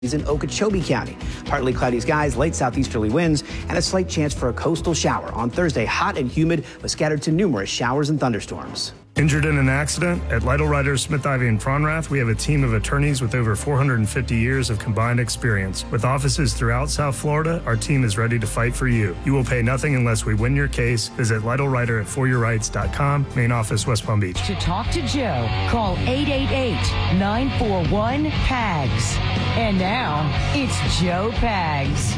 in Okeechobee County. Partly cloudy skies, late southeasterly winds, and a slight chance for a coastal shower. On Thursday, hot and humid with scattered to numerous showers and thunderstorms. Injured in an accident? At Lytle Ryder, Smith, Ivy, and Fronrath, we have a team of attorneys with over 450 years of combined experience. With offices throughout South Florida, our team is ready to fight for you. You will pay nothing unless we win your case. Visit Lytle Ryder at foryourrights.com. Main office, West Palm Beach. To talk to Joe, call 888-941-PAGS. And now, it's Joe Pags.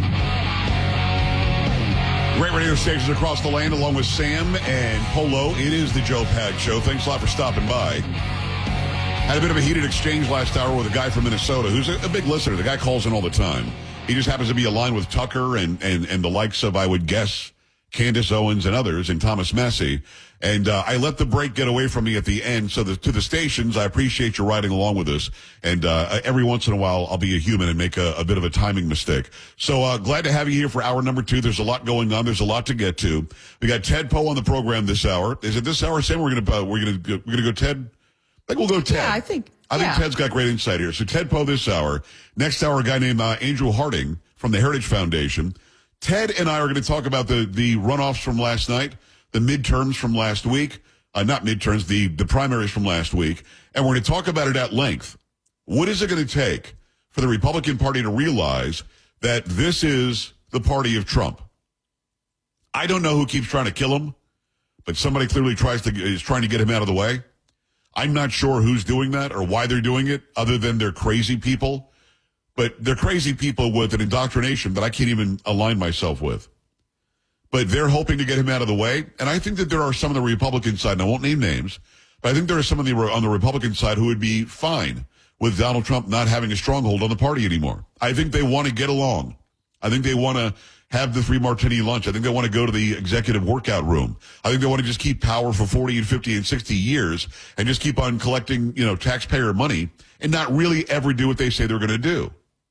Great radio stations across the land, along with Sam and Polo. It is the Joe Pags Show. Thanks a lot for stopping by. Had a bit of a heated exchange last hour with a guy from Minnesota who's a big listener. The guy calls in all the time. He just happens to be aligned with Tucker and the likes of, I would guess, Candace Owens and others, and Thomas Massey. And I let the break get away from me at the end. So to the stations, I appreciate you riding along with us. And every once in a while, I'll be a human and make a bit of a timing mistake. So glad to have you here for hour number 2. There's a lot going on. There's a lot to get to. We got Ted Poe on the program this hour. Is it this hour, Sam? We're gonna go Ted. I think we'll go Ted. Yeah, I think Ted's got great insight here. So Ted Poe this hour. Next hour, a guy named Andrew Harding from the Heritage Foundation. Ted and I are going to talk about the runoffs from last night, the midterms from last week, not midterms, the primaries from last week, and we're going to talk about it at length. What is it going to take for the Republican Party to realize that this is the party of Trump? I don't know who keeps trying to kill him, but somebody clearly is trying to get him out of the way. I'm not sure who's doing that or why they're doing it, other than they're crazy people. But they're crazy people with an indoctrination that I can't even align myself with. But they're hoping to get him out of the way. And I think that there are some on the Republican side, and I won't name names, but I think there are some on the Republican side who would be fine with Donald Trump not having a stronghold on the party anymore. I think they want to get along. I think they want to have the 3-martini lunch. I think they want to go to the executive workout room. I think they want to just keep power for 40 and 50 and 60 years and just keep on collecting, taxpayer money and not really ever do what they say they're going to do.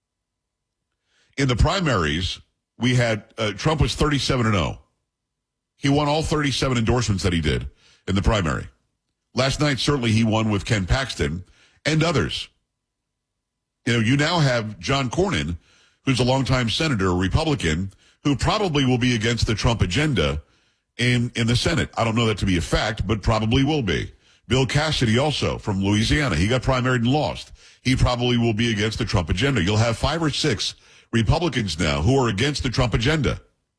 In the primaries, we had Trump was 37-0. He won all 37 endorsements that he did in the primary. Last night, certainly he won with Ken Paxton and others. You now have John Cornyn, who's a longtime senator, a Republican, who probably will be against the Trump agenda in the Senate. I don't know that to be a fact, but probably will be. Bill Cassidy also from Louisiana. He got primaried and lost. He probably will be against the Trump agenda. You'll have 5 or 6 Republicans now who are against the Trump agenda.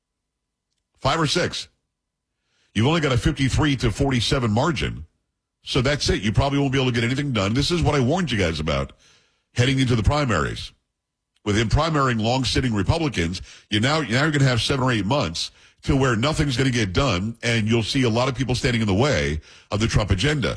5 or 6. You've only got a 53 to 47 margin. So that's it. You probably won't be able to get anything done. This is what I warned you guys about heading into the primaries. With him primarying long-sitting Republicans, you're going to have 7 or 8 months to where nothing's going to get done, and you'll see a lot of people standing in the way of the Trump agenda.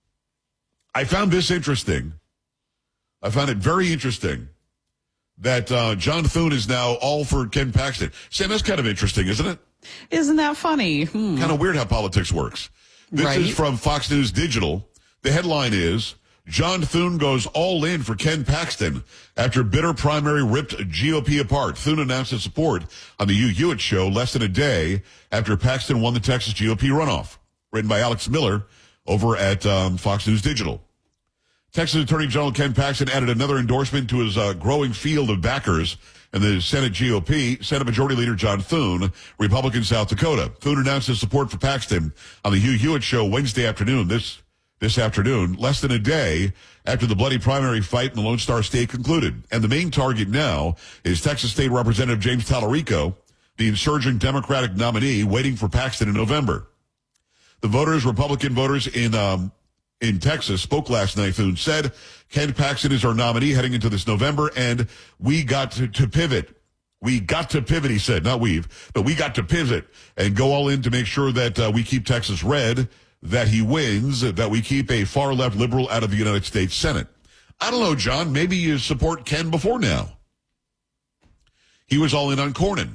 I found this interesting. I found it very interesting that John Thune is now all for Ken Paxton. Sam, that's kind of interesting, isn't it? Isn't that funny? Kind of weird how politics works. This is from Fox News Digital. The headline is, John Thune goes all in for Ken Paxton after bitter primary ripped GOP apart. Thune announced his support on the Hugh Hewitt Show less than a day after Paxton won the Texas GOP runoff. Written by Alex Miller over at Fox News Digital. Texas Attorney General Ken Paxton added another endorsement to his growing field of backers in the Senate GOP. Senate Majority Leader John Thune, Republican, South Dakota. Thune announced his support for Paxton on the Hugh Hewitt Show Wednesday afternoon, this afternoon, less than a day after the bloody primary fight in the Lone Star State concluded. And the main target now is Texas State Representative James Tallarico, the insurgent Democratic nominee waiting for Paxton in November. The Republican voters in Texas spoke last night. Thune said, Ken Paxton is our nominee heading into this November, and we got to pivot. We got to pivot, he said. Not but we got to pivot and go all in to make sure that we keep Texas red, that he wins, that we keep a far-left liberal out of the United States Senate. I don't know, John. Maybe you support Ken before now. He was all in on Cornyn.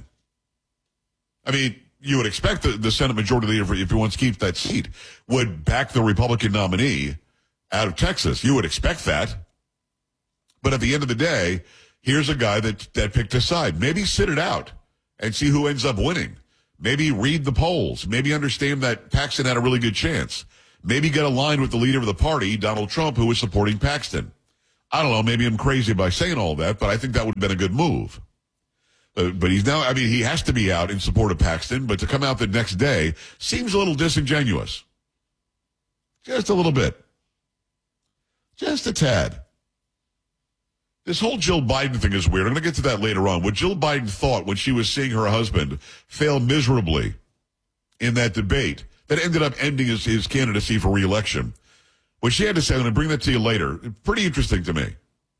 I mean, you would expect the Senate Majority Leader, if he wants to keep that seat, would back the Republican nominee out of Texas. You would expect that. But at the end of the day, here's a guy that picked a side. Maybe sit it out and see who ends up winning. Maybe read the polls. Maybe understand that Paxton had a really good chance. Maybe get aligned with the leader of the party, Donald Trump, who is supporting Paxton. I don't know, maybe I'm crazy by saying all that, but I think that would have been a good move. But he's now, he has to be out in support of Paxton, but to come out the next day seems a little disingenuous. Just a little bit. Just a tad. This whole Jill Biden thing is weird. I'm going to get to that later on. What Jill Biden thought when she was seeing her husband fail miserably in that debate that ended up ending his candidacy for re-election. What she had to say, I'm going to bring that to you later. Pretty interesting to me.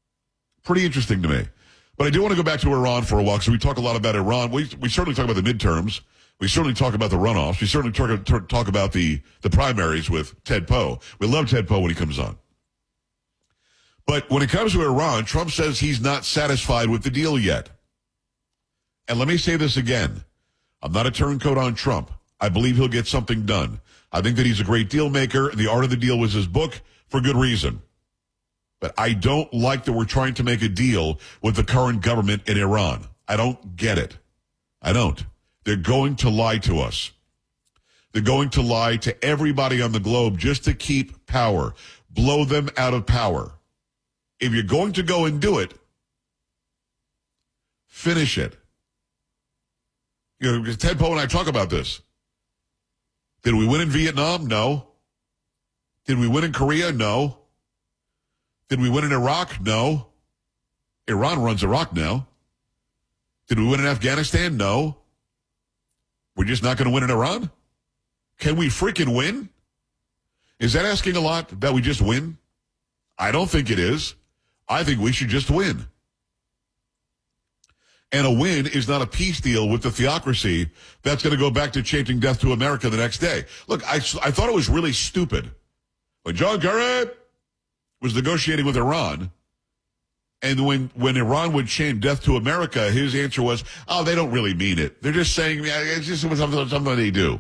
But I do want to go back to Iran for a while, because we talk a lot about Iran. We certainly talk about the midterms. We certainly talk about the runoffs. We certainly talk about the primaries with Ted Poe. We love Ted Poe when he comes on. But when it comes to Iran, Trump says he's not satisfied with the deal yet. And let me say this again. I'm not a turncoat on Trump. I believe he'll get something done. I think that he's a great deal maker, and The Art of the Deal was his book for good reason. But I don't like that we're trying to make a deal with the current government in Iran. I don't get it. I don't. They're going to lie to us. They're going to lie to everybody on the globe just to keep power, blow them out of power. If you're going to go and do it, finish it. Ted Poe and I talk about this. Did we win in Vietnam? No. Did we win in Korea? No. Did we win in Iraq? No. Iran runs Iraq now. Did we win in Afghanistan? No. We're just not going to win in Iran? Can we freaking win? Is that asking a lot that we just win? I don't think it is. I think we should just win. And a win is not a peace deal with the theocracy that's going to go back to chanting death to America the next day. Look, I thought it was really stupid when John Kerry was negotiating with Iran, and when Iran would chant death to America, his answer was, oh, they don't really mean it. They're just saying, it's just something they do.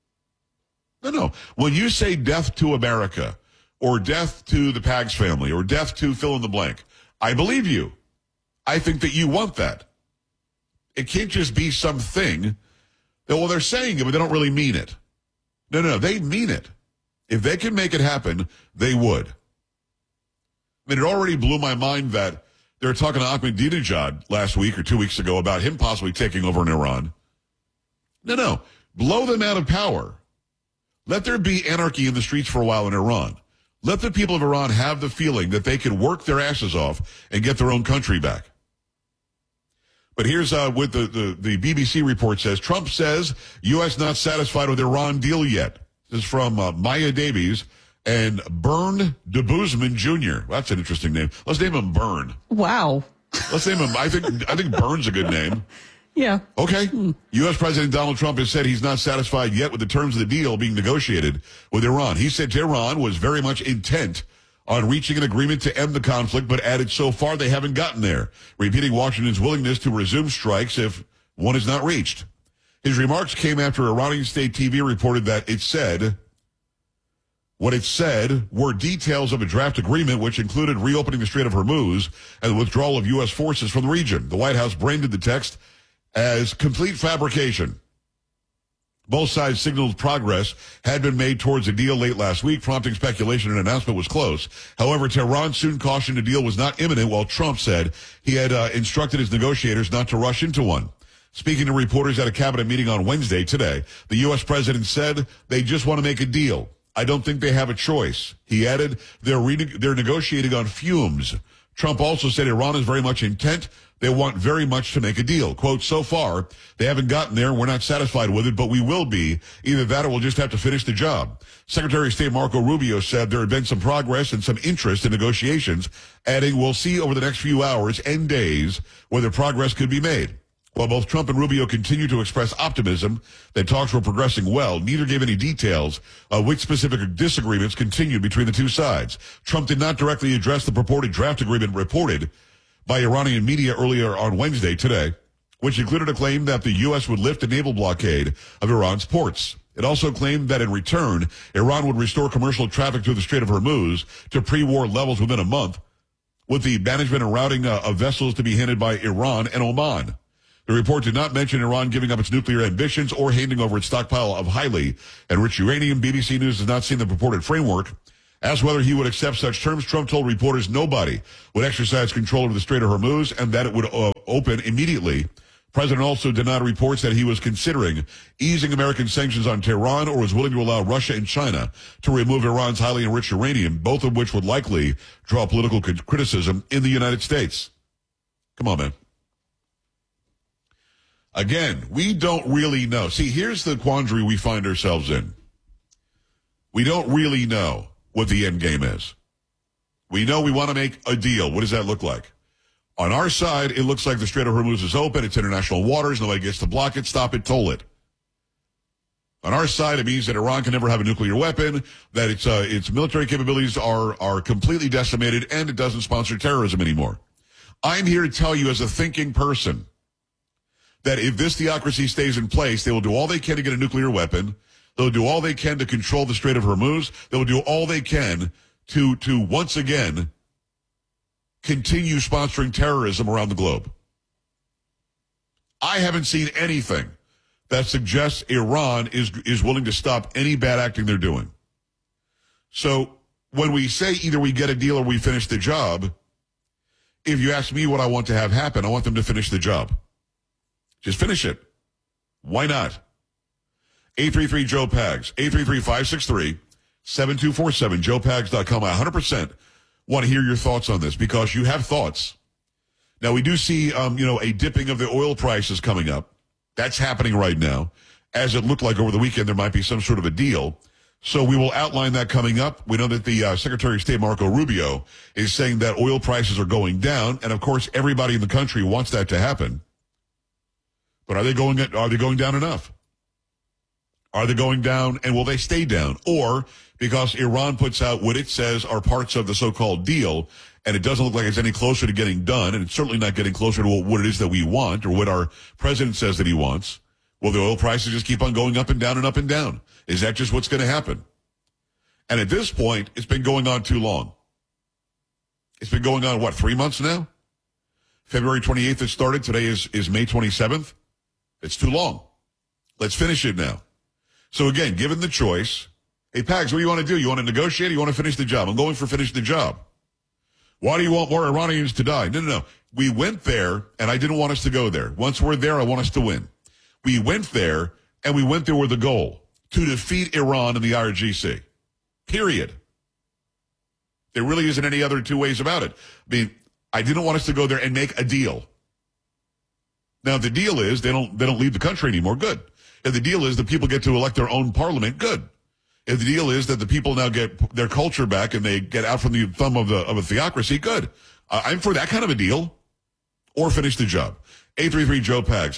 No. When you say death to America, or death to the Pags family, or death to fill in the blank, I believe you. I think that you want that. It can't just be something that, well, they're saying it, but they don't really mean it. No, they mean it. If they can make it happen, they would. I mean, it already blew my mind that they were talking to Ahmadinejad last week or 2 weeks ago about him possibly taking over in Iran. No. Blow them out of power. Let there be anarchy in the streets for a while in Iran. Let the people of Iran have the feeling that they can work their asses off and get their own country back. But here's what the BBC report says. Trump says U.S. not satisfied with Iran deal yet. This is from Maya Davies and Bern de Boozman Jr. Well, that's an interesting name. Let's name him Bern. Wow. Let's name him. I think Bern's a good name. Yeah. Okay. U.S. President Donald Trump has said he's not satisfied yet with the terms of the deal being negotiated with Iran. He said Tehran was very much intent on reaching an agreement to end the conflict, but added so far they haven't gotten there, repeating Washington's willingness to resume strikes if one is not reached. His remarks came after Iranian state TV reported that what it said were details of a draft agreement which included reopening the Strait of Hormuz and the withdrawal of U.S. forces from the region. The White House branded the text as complete fabrication. Both sides signaled progress had been made towards a deal late last week, prompting speculation an announcement was close. However, Tehran soon cautioned a deal was not imminent, while Trump said he had instructed his negotiators not to rush into one. Speaking to reporters at a cabinet meeting on Wednesday today, the U.S. president said they just want to make a deal. I don't think they have a choice. He added they're negotiating on fumes. Trump also said Iran is very much intent. They want very much to make a deal. Quote, so far, they haven't gotten there. We're not satisfied with it, but we will be. Either that or we'll just have to finish the job. Secretary of State Marco Rubio said there had been some progress and some interest in negotiations, adding, we'll see over the next few hours and days whether progress could be made. While both Trump and Rubio continue to express optimism that talks were progressing well, neither gave any details of which specific disagreements continued between the two sides. Trump did not directly address the purported draft agreement reported by Iranian media earlier on Wednesday today, which included a claim that the U.S. would lift a naval blockade of Iran's ports. It also claimed that in return, Iran would restore commercial traffic through the Strait of Hormuz to pre-war levels within a month, with the management and routing of vessels to be handled by Iran and Oman. The report did not mention Iran giving up its nuclear ambitions or handing over its stockpile of highly enriched uranium. BBC News has not seen the purported framework Asked whether he would accept such terms, Trump told reporters nobody would exercise control over the Strait of Hormuz and that it would open immediately. The president also denied reports that he was considering easing American sanctions on Tehran or was willing to allow Russia and China to remove Iran's highly enriched uranium, both of which would likely draw political criticism in the United States. Come on, man. Again, we don't really know. See, here's the quandary we find ourselves in. We don't really know what the end game is. We know we want to make a deal. What does that look like? On our side, it looks like the Strait of Hormuz is open. It's international waters. Nobody gets to block it, stop it, toll it. On our side, it means that Iran can never have a nuclear weapon, that its military capabilities are completely decimated, and it doesn't sponsor terrorism anymore. I'm here to tell you as a thinking person that if this theocracy stays in place, they will do all they can to get a nuclear weapon. They'll do all they can to control the Strait of Hormuz. They'll do all they can to once again continue sponsoring terrorism around the globe. I haven't seen anything that suggests Iran is willing to stop any bad acting they're doing. So when we say either we get a deal or we finish the job, if you ask me what I want to have happen, I want them to finish the job. Just finish it. Why not? 833-JOE-PAGS, 833-563-7247, joepags.com. I 100% want to hear your thoughts on this because you have thoughts. Now, we do see, a dipping of the oil prices coming up. That's happening right now. As it looked like over the weekend, there might be some sort of a deal. So we will outline that coming up. We know that the Secretary of State, Marco Rubio, is saying that oil prices are going down. And, of course, everybody in the country wants that to happen. But are they going down enough? Are they going down, and will they stay down? Or, because Iran puts out what it says are parts of the so-called deal, and it doesn't look like it's any closer to getting done, and it's certainly not getting closer to what it is that we want, or what our president says that he wants, will the oil prices just keep on going up and down and up and down? Is that just what's going to happen? And at this point, it's been going on too long. It's been going on, 3 months now? February 28th it started. Today is May 27th. It's too long. Let's finish it now. So again, given the choice, hey, Pags, what do you want to do? You want to negotiate or you want to finish the job? I'm going for finish the job. Why do you want more Iranians to die? No. We went there, and I didn't want us to go there. Once we're there, I want us to win. We went there, and we went there with a goal, to defeat Iran in the IRGC. Period. There really isn't any other two ways about it. I mean, I didn't want us to go there and make a deal. Now, if the deal is they don't leave the country anymore, good. If the deal is the people get to elect their own parliament, good. If the deal is that the people now get their culture back and they get out from the thumb of a theocracy, good. I'm for that kind of a deal. Or finish the job. 833-JOE-PAGS,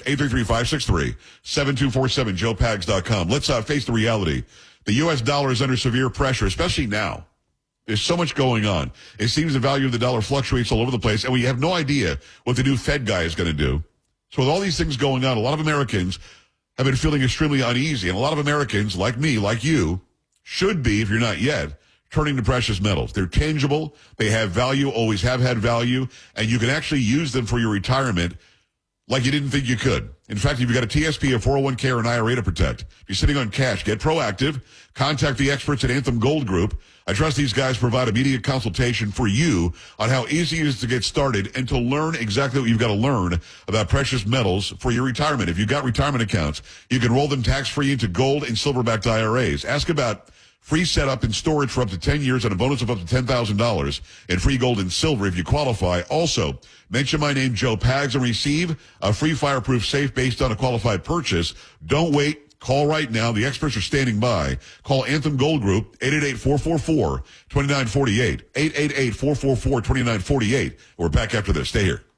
833-563-7247, joepags.com. Let's face the reality. The U.S. dollar is under severe pressure, especially now. There's so much going on. It seems the value of the dollar fluctuates all over the place, and we have no idea what the new Fed guy is going to do. So with all these things going on, a lot of Americans have been feeling extremely uneasy. And a lot of Americans, like me, like you, should be, if you're not yet, turning to precious metals. They're tangible. They have value, always have had value. And you can actually use them for your retirement like you didn't think you could. In fact, if you've got a TSP, a 401k, or an IRA to protect, if you're sitting on cash, get proactive. Contact the experts at Anthem Gold Group. I trust these guys provide immediate consultation for you on how easy it is to get started and to learn exactly what you've got to learn about precious metals for your retirement. If you've got retirement accounts, you can roll them tax-free into gold and silver-backed IRAs. Ask about free setup and storage for up to 10 years and a bonus of up to $10,000 in free gold and silver if you qualify. Also, mention my name, Joe Pags, and receive a free fireproof safe based on a qualified purchase. Don't wait. Call right now. The experts are standing by. Call Anthem Gold Group, 888-444-2948, 888-444-2948. We're back after this. Stay here.